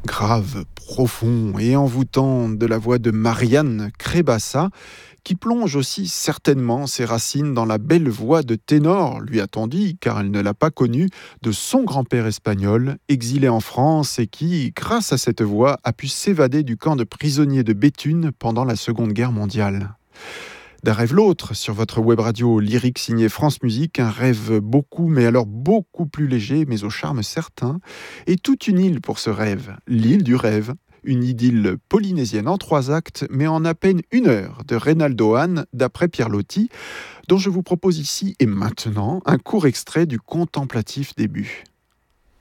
grave, profond et envoûtant de la voix de Marianne Crébassa, qui plonge aussi certainement ses racines dans la belle voix de ténor, lui a-t-on dit, car elle ne l'a pas connue, de son grand-père espagnol, exilé en France et qui, grâce à cette voix, a pu s'évader du camp de prisonniers de Béthune pendant la Seconde Guerre mondiale. D'un rêve l'autre, sur votre web radio lyrique signée France Musique, un rêve beaucoup, mais alors beaucoup plus léger, mais au charme certain, et toute une île pour ce rêve, l'île du rêve, une idylle polynésienne en 3 actes, mais en à peine 1 heure, de Reynaldo Hahn, d'après Pierre Loti, dont je vous propose ici et maintenant un court extrait du contemplatif début.